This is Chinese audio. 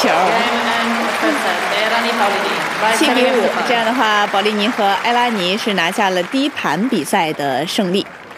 球，7-5。这样的话，保利尼和埃拉尼是拿下了第一盘比赛的胜利。